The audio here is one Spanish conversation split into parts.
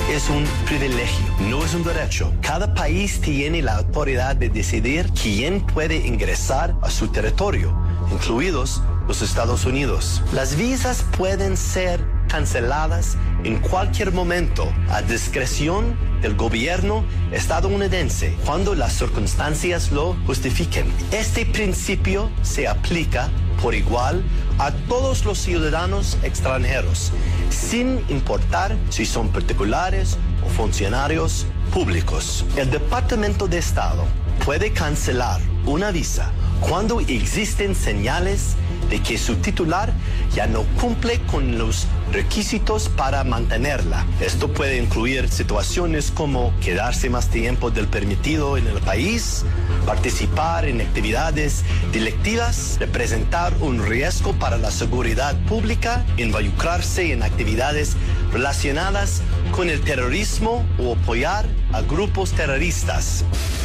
es un privilegio, no es un derecho. Cada país tiene la autoridad de decidir quién puede ingresar a su territorio, incluidos los Estados Unidos. Las visas pueden ser canceladas en cualquier momento a discreción del gobierno estadounidense cuando las circunstancias lo justifiquen. Este principio se aplica por igual a todos los ciudadanos extranjeros, sin importar si son particulares o funcionarios públicos. El Departamento de Estado puede cancelar una visa cuando existen señales de que su titular ya no cumple con los requisitos para mantenerla. Esto puede incluir situaciones como quedarse más tiempo del permitido en el país, participar en actividades delictivas, representar un riesgo para la seguridad pública, involucrarse en actividades relacionadas con el terrorismo o apoyar a grupos terroristas.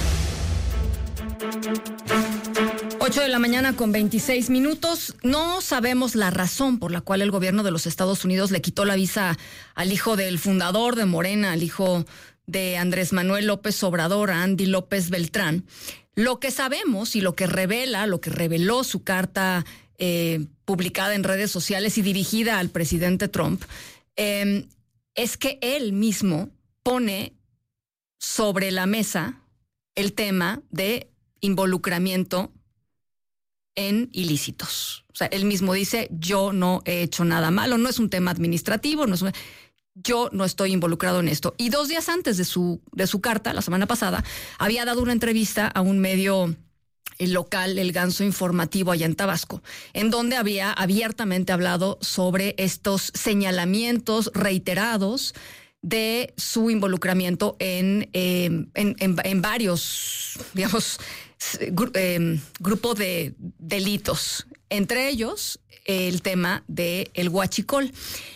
8:26 a.m. No sabemos la razón por la cual el gobierno de los Estados Unidos le quitó la visa al hijo del fundador de Morena, al hijo de Andrés Manuel López Obrador, a Andy López Beltrán. Lo que sabemos y lo que reveló su carta publicada en redes sociales y dirigida al presidente Trump, es que él mismo pone sobre la mesa el tema de involucramiento en ilícitos. O sea, él mismo dice, yo no he hecho nada malo, no es un tema administrativo, yo no estoy involucrado en esto. Y 2 días antes de su carta, la semana pasada, había dado una entrevista a un medio local, El Ganso Informativo, allá en Tabasco, en donde había abiertamente hablado sobre estos señalamientos reiterados de su involucramiento en varios, digamos, grupo de delitos, entre ellos el tema del huachicol.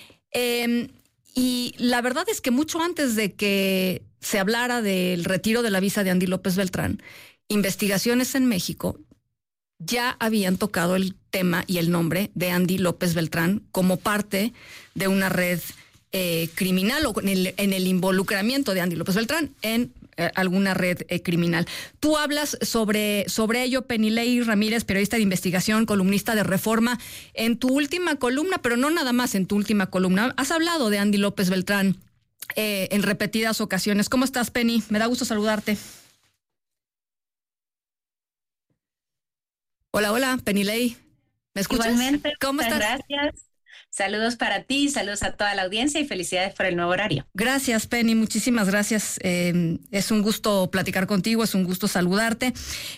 Y la verdad es que mucho antes de que se hablara del retiro de la visa de Andy López Beltrán, investigaciones en México ya habían tocado el tema y el nombre de Andy López Beltrán como parte de una red criminal o en el involucramiento de Andy López Beltrán en alguna red criminal. Tú hablas sobre ello, Penilei Ramírez, periodista de investigación, columnista de Reforma, en tu última columna, pero no nada más en tu última columna. Has hablado de Andy López Beltrán en repetidas ocasiones. ¿Cómo estás, Penny? Me da gusto saludarte. Hola, Penilei. ¿Me escuchas? Igualmente. ¿Cómo estás? Gracias. Saludos para ti, saludos a toda la audiencia y felicidades por el nuevo horario. Gracias, Penny, muchísimas gracias. Es un gusto platicar contigo, es un gusto saludarte.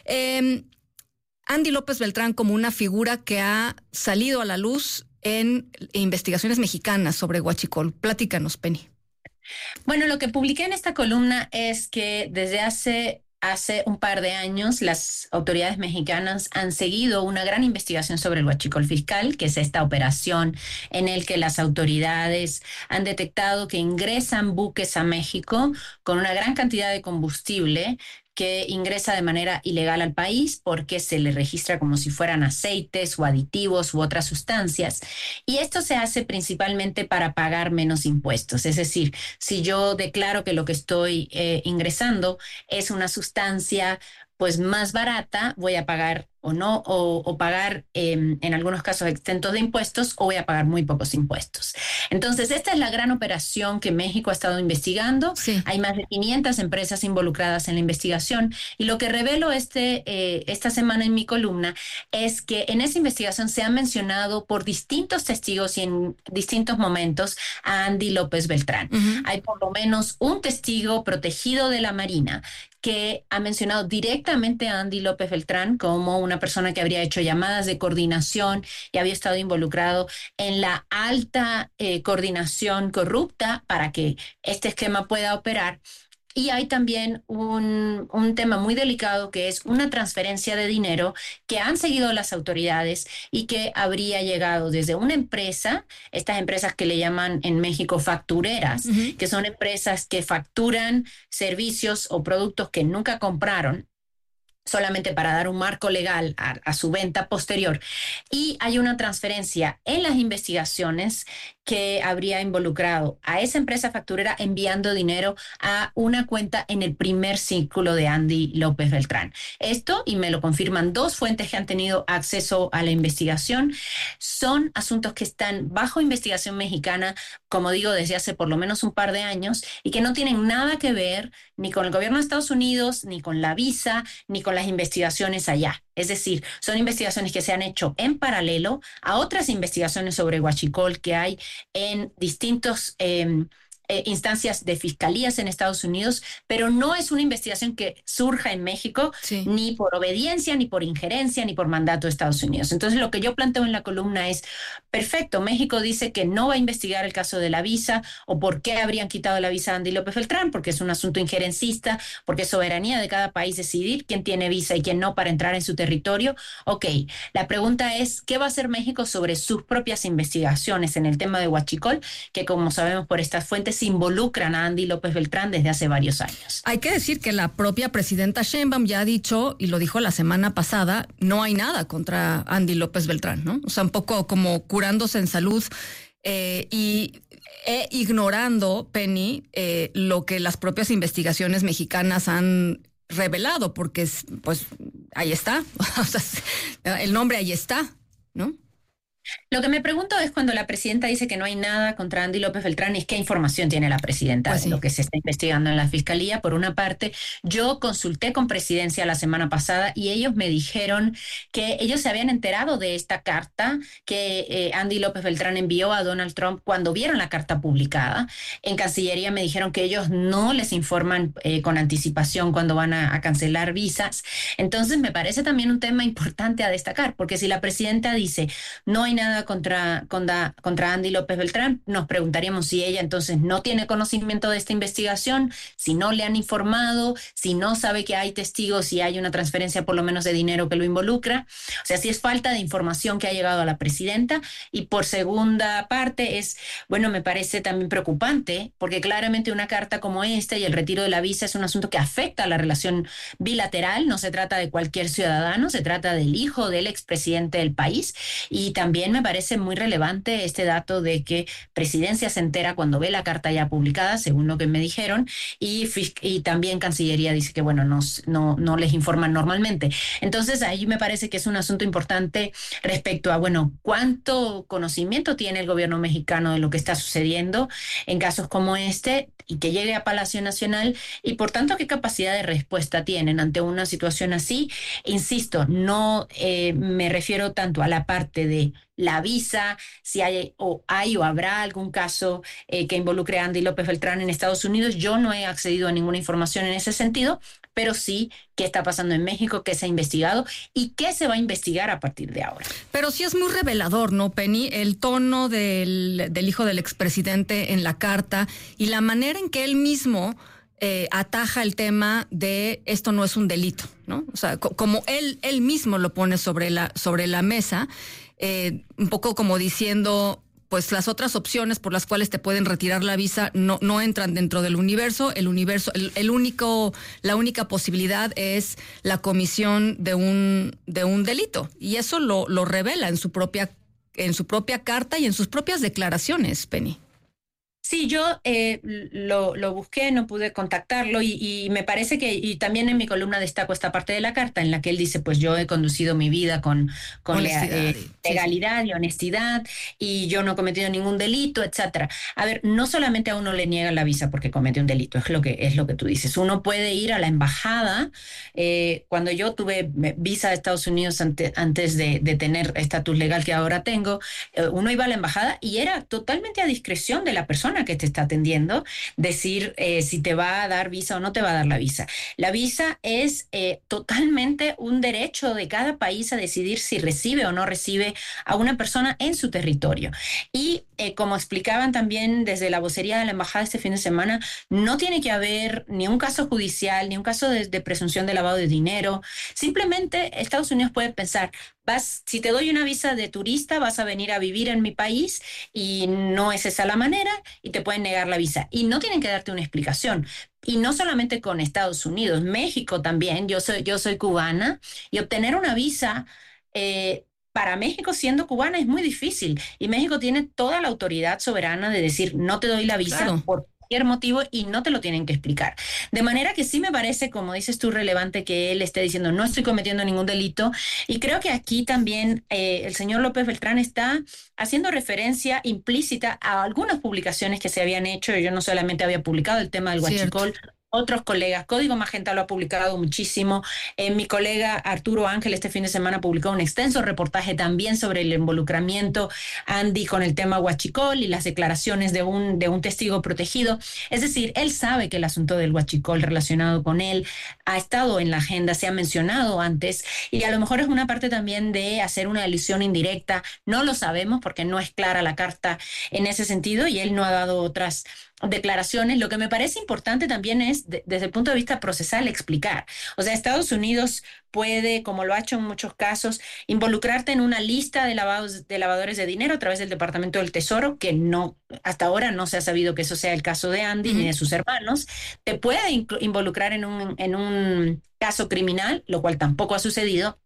Andy López Beltrán como una figura que ha salido a la luz en investigaciones mexicanas sobre huachicol. Platícanos, Penny. Bueno, lo que publiqué en esta columna es que desde hace un par de años, las autoridades mexicanas han seguido una gran investigación sobre el huachicol fiscal, que es esta operación en el que las autoridades han detectado que ingresan buques a México con una gran cantidad de combustible que ingresa de manera ilegal al país porque se le registra como si fueran aceites o aditivos u otras sustancias. Y esto se hace principalmente para pagar menos impuestos. Es decir, si yo declaro que lo que estoy ingresando es una sustancia pues más barata, voy a pagar o no, o pagar en algunos casos exentos de impuestos, o voy a pagar muy pocos impuestos. Entonces, esta es la gran operación que México ha estado investigando. Sí. Hay más de 500 empresas involucradas en la investigación, y lo que revelo esta semana en mi columna es que en esa investigación se ha mencionado por distintos testigos y en distintos momentos a Andy López Beltrán. Uh-huh. Hay por lo menos un testigo protegido de la Marina que ha mencionado directamente a Andy López Beltrán como una persona que habría hecho llamadas de coordinación y había estado involucrado en la alta coordinación corrupta para que este esquema pueda operar. Y hay también un tema muy delicado que es una transferencia de dinero que han seguido las autoridades y que habría llegado desde una empresa, estas empresas que le llaman en México factureras, uh-huh, que son empresas que facturan servicios o productos que nunca compraron, solamente para dar un marco legal a su venta posterior. Y hay una transferencia en las investigaciones que habría involucrado a esa empresa facturera enviando dinero a una cuenta en el primer círculo de Andy López Beltrán. Esto, y me lo confirman dos fuentes que han tenido acceso a la investigación, son asuntos que están bajo investigación mexicana, como digo, desde hace por lo menos un par de años, y que no tienen nada que ver ni con el gobierno de Estados Unidos, ni con la visa, ni con las investigaciones allá. Es decir, son investigaciones que se han hecho en paralelo a otras investigaciones sobre huachicol que hay en distintos instancias de fiscalías en Estados Unidos, pero no es una investigación que surja en México, Sí. ni por obediencia, ni por injerencia, ni por mandato de Estados Unidos. Entonces, lo que yo planteo en la columna es, perfecto, México dice que no va a investigar el caso de la visa o por qué habrían quitado la visa a Andy López Beltrán, porque es un asunto injerencista, porque es soberanía de cada país decidir quién tiene visa y quién no para entrar en su territorio. Ok, la pregunta es, ¿qué va a hacer México sobre sus propias investigaciones en el tema de huachicol, que como sabemos por estas fuentes involucran a Andy López Beltrán desde hace varios años? Hay que decir que la propia presidenta Sheinbaum ya ha dicho, y lo dijo la semana pasada, no hay nada contra Andy López Beltrán, ¿no? O sea, un poco como curándose en salud y ignorando, Penny, lo que las propias investigaciones mexicanas han revelado, porque pues ahí está, o sea, el nombre ahí está, ¿no? Lo que me pregunto es cuando la presidenta dice que no hay nada contra Andy López Beltrán, ¿es qué información tiene la presidenta Pues sí. de lo que se está investigando en la fiscalía? Por una parte, yo consulté con Presidencia la semana pasada y ellos me dijeron que ellos se habían enterado de esta carta que Andy López Beltrán envió a Donald Trump cuando vieron la carta publicada. En Cancillería me dijeron que ellos no les informan con anticipación cuando van a cancelar visas. Entonces me parece también un tema importante a destacar, porque si la presidenta dice no hay nada contra Andy López Beltrán, nos preguntaríamos si ella entonces no tiene conocimiento de esta investigación, si no le han informado, si no sabe que hay testigos, si hay una transferencia por lo menos de dinero que lo involucra. O sea, si es falta de información que ha llegado a la presidenta. Y por segunda parte es, bueno, me parece también preocupante, porque claramente una carta como esta y el retiro de la visa es un asunto que afecta a la relación bilateral, no se trata de cualquier ciudadano, se trata del hijo del expresidente del país. Y también me parece muy relevante este dato de que Presidencia se entera cuando ve la carta ya publicada, según lo que me dijeron, y también Cancillería dice que, bueno, no les informan normalmente. Entonces, ahí me parece que es un asunto importante respecto a, bueno, cuánto conocimiento tiene el gobierno mexicano de lo que está sucediendo en casos como este y que llegue a Palacio Nacional y, por tanto, qué capacidad de respuesta tienen ante una situación así. Insisto, no me refiero tanto a la parte de la visa, si hay o habrá algún caso que involucre a Andy López Beltrán en Estados Unidos. Yo no he accedido a ninguna información en ese sentido, pero sí qué está pasando en México, qué se ha investigado y qué se va a investigar a partir de ahora. Pero sí es muy revelador, ¿no, Penny? El tono del hijo del expresidente en la carta y la manera en que él mismo ataja el tema de esto no es un delito, ¿no? O sea, como él mismo lo pone sobre la mesa, un poco como diciendo, pues las otras opciones por las cuales te pueden retirar la visa no entran dentro del universo. La única posibilidad es la comisión de un delito. Y eso lo revela en su propia carta y en sus propias declaraciones, Penny. Sí, yo lo busqué, no pude contactarlo y me parece que, y también en mi columna destaco esta parte de la carta en la que él dice, pues yo he conducido mi vida con legalidad y honestidad y yo no he cometido ningún delito, etcétera. A ver, no solamente a uno le niegan la visa porque comete un delito, es lo que tú dices. Uno puede ir a la embajada. Cuando yo tuve visa de Estados Unidos antes de tener estatus legal que ahora tengo, uno iba a la embajada y era totalmente a discreción de la persona que te está atendiendo, decir si te va a dar visa o no te va a dar la visa. La visa es totalmente un derecho de cada país a decidir si recibe o no recibe a una persona en su territorio. Y como explicaban también desde la vocería de la embajada este fin de semana, no tiene que haber ni un caso judicial, ni un caso de presunción de lavado de dinero. Simplemente Estados Unidos puede pensar, si te doy una visa de turista, vas a venir a vivir en mi país y no es esa la manera y te pueden negar la visa. Y no tienen que darte una explicación. Y no solamente con Estados Unidos, México también. Yo soy cubana y obtener una visa para México, siendo cubana, es muy difícil. Y México tiene toda la autoridad soberana de decir, no te doy la visa, Claro, por cualquier motivo, y no te lo tienen que explicar. De manera que sí me parece, como dices tú, relevante que él esté diciendo, no estoy cometiendo ningún delito. Y creo que aquí también el señor López Beltrán está haciendo referencia implícita a algunas publicaciones que se habían hecho. Yo no solamente había publicado el tema del cierto. huachicol, otros colegas, Código Magenta lo ha publicado muchísimo. Mi colega Arturo Ángel este fin de semana publicó un extenso reportaje también sobre el involucramiento, Andy, con el tema huachicol y las declaraciones de un testigo protegido. Es decir, él sabe que el asunto del huachicol relacionado con él ha estado en la agenda, se ha mencionado antes, y a lo mejor es una parte también de hacer una alusión indirecta. No lo sabemos porque no es clara la carta en ese sentido y él no ha dado otras declaraciones. Lo que me parece importante también es, desde el punto de vista procesal, explicar. O sea, Estados Unidos puede, como lo ha hecho en muchos casos, involucrarte en una lista de lavadores de dinero a través del Departamento del Tesoro, que no, hasta ahora no se ha sabido que eso sea el caso de Andy ni de sus hermanos. Te puede involucrar en un caso criminal, lo cual tampoco ha sucedido,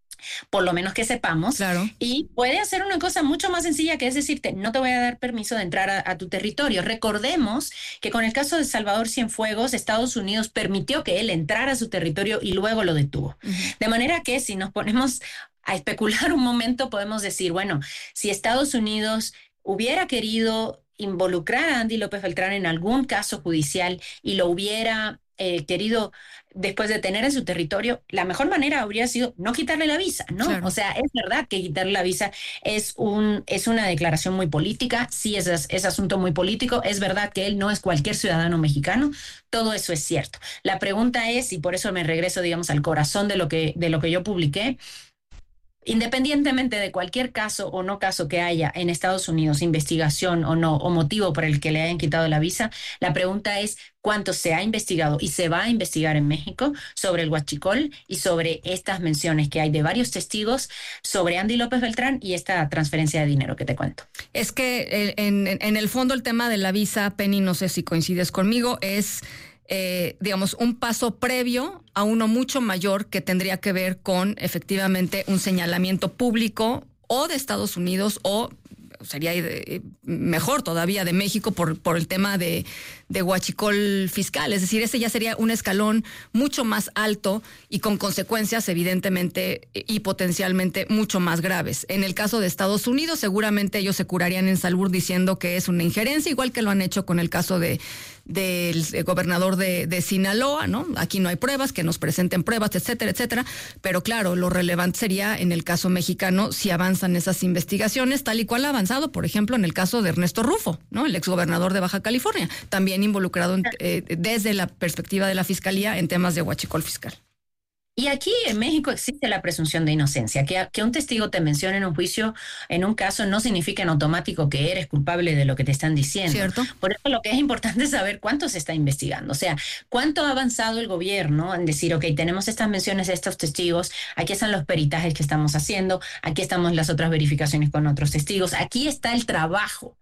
por lo menos que sepamos, Claro. y puede hacer una cosa mucho más sencilla, que es decirte, no te voy a dar permiso de entrar a tu territorio. Recordemos que con el caso de Salvador Cienfuegos, Estados Unidos permitió que él entrara a su territorio y luego lo detuvo. De manera que si nos ponemos a especular un momento, podemos decir, bueno, si Estados Unidos hubiera querido involucrar a Andy López Beltrán en algún caso judicial y lo hubiera querido después de tener en su territorio, la mejor manera habría sido no quitarle la visa, ¿no? Claro. O sea, es verdad que quitarle la visa es una declaración muy política, sí es asunto muy político, es verdad que él no es cualquier ciudadano mexicano, todo eso es cierto. La pregunta es, y por eso me regreso, digamos, al corazón de lo que yo publiqué, independientemente de cualquier caso o no caso que haya en Estados Unidos, investigación o no, o motivo por el que le hayan quitado la visa, la pregunta es cuánto se ha investigado y se va a investigar en México sobre el huachicol y sobre estas menciones que hay de varios testigos sobre Andy López Beltrán y esta transferencia de dinero que te cuento. Es que en el fondo el tema de la visa, Penny, no sé si coincides conmigo, es digamos, un paso previo a uno mucho mayor que tendría que ver con efectivamente un señalamiento público o de Estados Unidos o sería mejor todavía de México por el tema de huachicol fiscal. Es decir, ese ya sería un escalón mucho más alto y con consecuencias evidentemente y potencialmente mucho más graves. En el caso de Estados Unidos, seguramente ellos se curarían en salud diciendo que es una injerencia, igual que lo han hecho con el caso del gobernador de Sinaloa, ¿no? Aquí no hay pruebas, que nos presenten pruebas, etcétera, etcétera. Pero claro, lo relevante sería en el caso mexicano si avanzan esas investigaciones, tal y cual ha avanzado, por ejemplo, en el caso de Ernesto Rufo, ¿no? El exgobernador de Baja California, también involucrado desde la perspectiva de la Fiscalía en temas de huachicol fiscal. Y aquí en México existe la presunción de inocencia, que un testigo te mencione en un juicio, en un caso, no significa en automático que eres culpable de lo que te están diciendo. ¿Cierto? Por eso lo que es importante es saber cuánto se está investigando, o sea, cuánto ha avanzado el gobierno en decir, ok, tenemos estas menciones de estos testigos, aquí están los peritajes que estamos haciendo, aquí estamos las otras verificaciones con otros testigos, aquí está el trabajo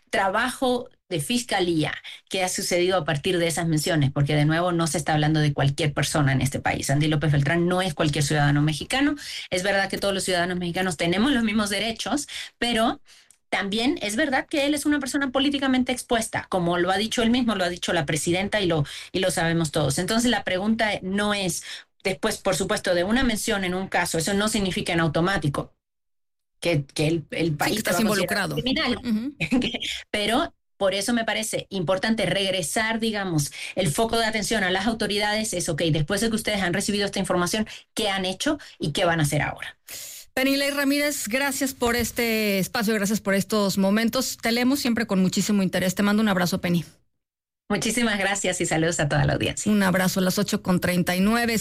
de fiscalía que ha sucedido a partir de esas menciones, porque de nuevo no se está hablando de cualquier persona en este país. Andy López Beltrán no es cualquier ciudadano mexicano. Es verdad que todos los ciudadanos mexicanos tenemos los mismos derechos, pero también es verdad que él es una persona políticamente expuesta, como lo ha dicho él mismo, lo ha dicho la presidenta y lo sabemos todos. Entonces la pregunta no es, después, por supuesto, de una mención en un caso, eso no significa en automático que el país sí, que estás involucrado. Criminal, pero por eso me parece importante regresar, digamos, el foco de atención a las autoridades. Es, ok, después de que ustedes han recibido esta información, ¿qué han hecho y qué van a hacer ahora? Penilei Ramírez, gracias por este espacio, gracias por estos momentos. Te leemos siempre con muchísimo interés. Te mando un abrazo, Penny. Muchísimas gracias y saludos a toda la audiencia. Un abrazo a las 8:39,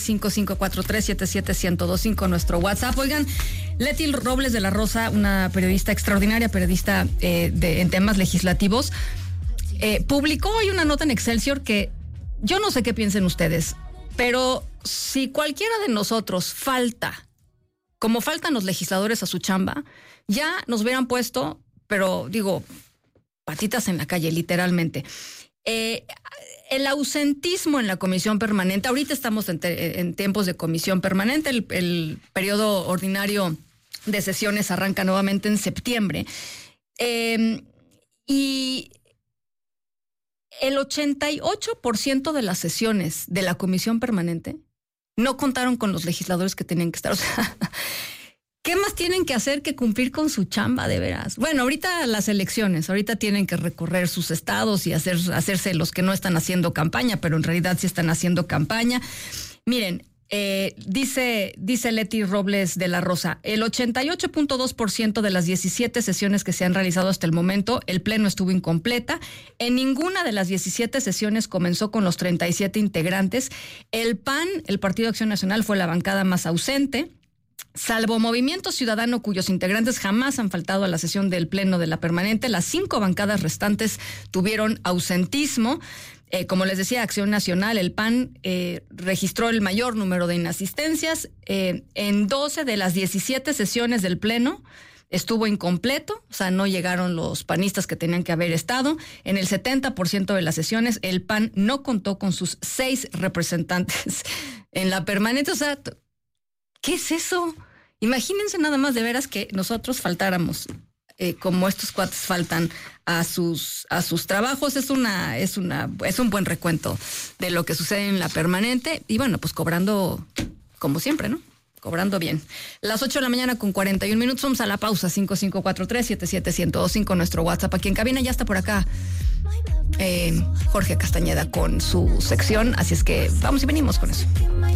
5543-77125, nuestro WhatsApp. Oigan, Leti Robles de la Rosa, una periodista extraordinaria, periodista en temas legislativos, publicó hoy una nota en Excelsior que yo no sé qué piensen ustedes, pero si cualquiera de nosotros como faltan los legisladores a su chamba, ya nos hubieran puesto, pero digo, patitas en la calle, literalmente. El ausentismo en la comisión permanente, ahorita estamos en tiempos de comisión permanente, el periodo ordinario de sesiones arranca nuevamente en septiembre. Y el 88% de las sesiones de la Comisión Permanente no contaron con los legisladores que tenían que estar. O sea, ¿qué más tienen que hacer que cumplir con su chamba, de veras? Bueno, ahorita las elecciones, ahorita tienen que recorrer sus estados y hacerse los que no están haciendo campaña, pero en realidad sí están haciendo campaña. Miren, dice Leti Robles de la Rosa, el 88.2% de las 17 sesiones que se han realizado hasta el momento, el pleno estuvo incompleta. En ninguna de las 17 sesiones comenzó con los 37 integrantes. El PAN, el Partido de Acción Nacional, fue la bancada más ausente. Salvo Movimiento Ciudadano, cuyos integrantes jamás han faltado a la sesión del Pleno de la Permanente, las 5 bancadas restantes tuvieron ausentismo. Como les decía, Acción Nacional, el PAN, registró el mayor número de inasistencias. En 12 de las 17 sesiones del Pleno estuvo incompleto, o sea, no llegaron los panistas que tenían que haber estado. En el 70% de las sesiones, el PAN no contó con sus 6 representantes en la Permanente. O sea, ¿qué es eso? Imagínense nada más de veras que nosotros faltáramos, como estos cuates faltan a sus trabajos. Es un buen recuento de lo que sucede en la Permanente y bueno, pues cobrando como siempre, ¿no? Cobrando bien. Las 8 de la mañana con 41 minutos, vamos a la pausa. 5543-77125, nuestro WhatsApp aquí en cabina. Ya está por acá Jorge Castañeda con su sección, así es que vamos y venimos con eso.